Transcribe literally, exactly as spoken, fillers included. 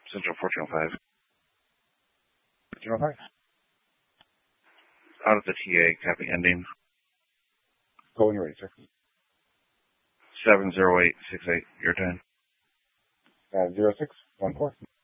Central fourteen oh five. fourteen oh five. Out of the T A, copy ending. Go when you're ready, sir. seven zero eight six eight, your time. Uh, zero six one four.